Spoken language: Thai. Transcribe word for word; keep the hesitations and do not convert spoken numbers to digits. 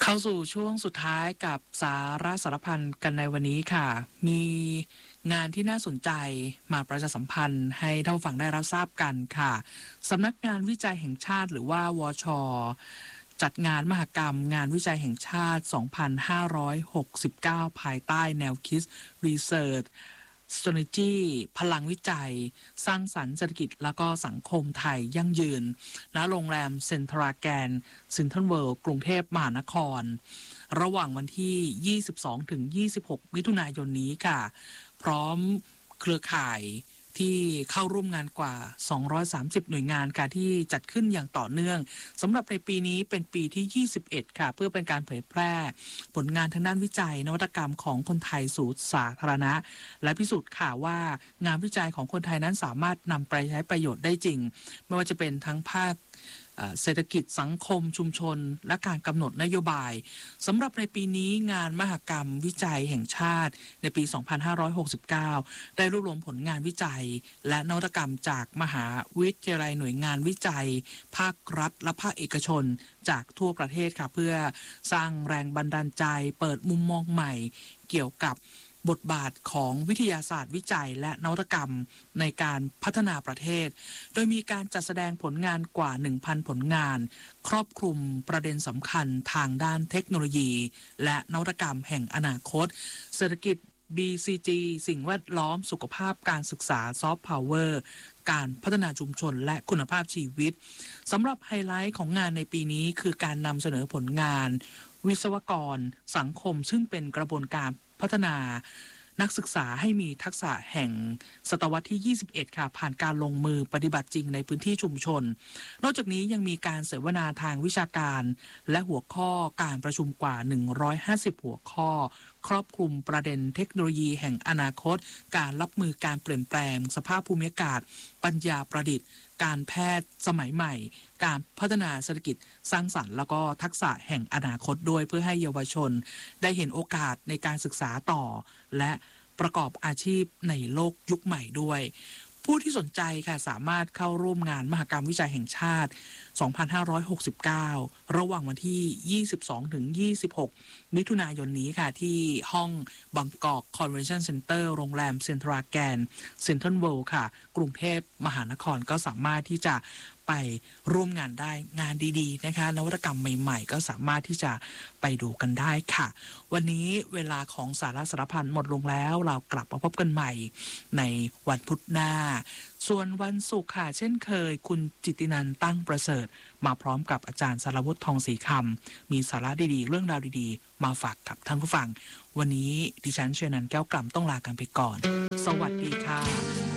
เข้าสู่ช่วงสุดท้ายกับสาระสารพันกันในวันนี้ค่ะ มีงานที่น่าสนใจมาประชาสัมพันธ์ให้ท่านผู้ฟังได้รับทราบกันค่ะสำนักงานวิจัยแห่งชาติหรือว่าวช.จัดงานมหกรรมงานวิจัยแห่งชาติ สองพันห้าร้อยหกสิบเก้า ภายใต้แนวคิด Research Strategy พลังวิจัย สร้างสรรค์เศรษฐกิจแล้วก็สังคมไทยยั่งยืนณโรงแรมเซ็นทราแกรนด์เซ็นทรัลเวิลด์กรุงเทพมหานคร ระหว่างวันที่ ยี่สิบสองถึงยี่สิบหก มิถุนายนนี้ค่ะ พร้อมเครือข่ายที่เข้าร่วมงานกว่า สองร้อยสามสิบ หน่วยงานค่ะที่จัดขึ้นอย่างต่อเนื่องสำหรับในปีนี้เป็นปีที่ ยี่สิบเอ็ด ค่ะ เพื่อเป็นการเผยแพร่ผลงานทางด้านวิจัยนวัตกรรมของคนไทยสู่สาธารณะและพิสูจน์ค่ะว่างานวิจัยของคนไทยนั้นสามารถนำไปใช้ประโยชน์ได้จริงไม่ว่าจะเป็นทั้งภาคเศรษฐกิจสังคมชุมชนและการกำหนดนโยบายสำหรับในปีนี้งานมหกรรมวิจัยแห่งชาติในปี สองพันห้าร้อยหกสิบเก้า ได้รวบรวมผลงานวิจัยและนวัตกรรมจากมหาวิทยาลัยหน่วยงานวิจัยภาครัฐและภาคเอกชนจากทั่วประเทศค่ะเพื่อสร้างแรงบันดาลใจเปิดมุมมองใหม่เกี่ยวกับบทบาทของวิทยาศาสตร์วิจัยและนวัตกรรมในการพัฒนาประเทศโดยมีการจัดแสดงผลงานกว่า หนึ่งพัน ผลงานครอบคลุมประเด็นสำคัญทางด้านเทคโนโลยีและนวัตกรรมแห่งอนาคตเศรษฐกิจ บี ซี จี สิ่งแวดล้อมสุขภาพการศึกษาซอฟต์พาวเวอร์การพัฒนาชุมชนและคุณภาพชีวิตสำหรับไฮไลท์ของงานในปีนี้คือการนำเสนอผลงานวิศวกรสังคมซึ่งเป็นกระบวนการพัฒนานักศึกษาให้มีทักษะแห่งศตวรรษที่ ยี่สิบเอ็ด ค่ะผ่านการลงมือปฏิบัติจริงในพื้นที่ชุมชนนอกจากนี้ยังมีการเสวนาทางวิชาการและหัวข้อการประชุมกว่า หนึ่งร้อยห้าสิบ หัวข้อครอบคลุมประเด็นเทคโนโลยีแห่งอนาคตการรับมือการเปลี่ยนแปลงสภาพภูมิอากาศปัญญาประดิษฐ์การแพทย์สมัยใหม่การพัฒนาเศรษฐกิจสร้างสรรค์แล้วก็ทักษะแห่งอนาคตด้วยเพื่อให้เยาวชนได้เห็นโอกาสในการศึกษาต่อและประกอบอาชีพในโลกยุคใหม่ด้วยผู้ที่สนใจค่ะสามารถเข้าร่วมงานมหกรรมวิจัยแห่งชาติ สองพันห้าร้อยหกสิบเก้า ระหว่างวันที่ ยี่สิบสองถึงยี่สิบหก มิถุนายนนี้ค่ะที่ห้องบางกอกคอนเวนชั่นเซ็นเตอร์โรงแรมเซ็นทราแกรนด์เซ็นทรัลเวิลด์ค่ะกรุงเทพมหานครก็สามารถที่จะไปร่วมงานได้งานดีๆนะคะนวัตกรรมใหม่ๆก็สามารถที่จะไปดูกันได้ค่ะวันนี้เวลาของสาระสารพันหมดลงแล้วเรากลับมาพบกันใหม่ในวันพุธหน้าส่วนวันศุกร์ค่ะเช่นเคยคุณจิตตินันท์ตั้งประเสริฐมาพร้อมกับอาจารย์สารวุฒิทองศรีคำมีสาระดีๆเรื่องราวดีๆมาฝากกับท่านผู้ฟังวันนี้ดิฉันเชนันท์แก้วกล่ำต้องลากันไปก่อนสวัสดีค่ะ